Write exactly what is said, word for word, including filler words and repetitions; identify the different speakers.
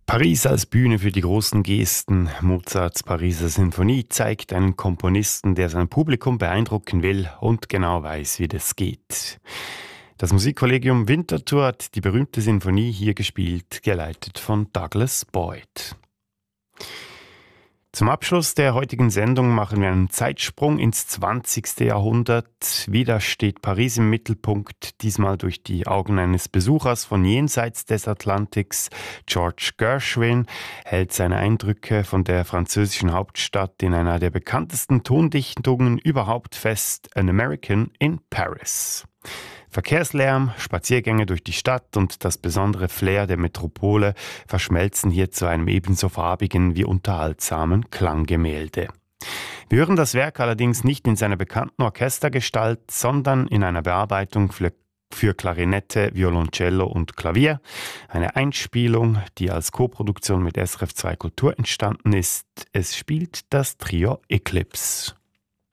Speaker 1: Paris als Bühne für die großen Gesten. Mozarts Pariser Sinfonie zeigt einen Komponisten, der sein Publikum beeindrucken will und genau weiß, wie das geht. Das Musikkollegium Winterthur hat die berühmte Sinfonie hier gespielt, geleitet von Douglas Boyd. Zum Abschluss der heutigen Sendung machen wir einen Zeitsprung ins zwanzigste Jahrhundert. Wieder steht Paris im Mittelpunkt, diesmal durch die Augen eines Besuchers von jenseits des Atlantiks. George Gershwin hält seine Eindrücke von der französischen Hauptstadt in einer der bekanntesten Tondichtungen überhaupt fest: An American in Paris. Verkehrslärm, Spaziergänge durch die Stadt und das besondere Flair der Metropole verschmelzen hier zu einem ebenso farbigen wie unterhaltsamen Klanggemälde. Wir hören das Werk allerdings nicht in seiner bekannten Orchestergestalt, sondern in einer Bearbeitung für für Klarinette, Violoncello und Klavier. Eine Einspielung, die als Koproduktion mit S R F zwei Kultur entstanden ist. Es spielt das Trio Eclipse.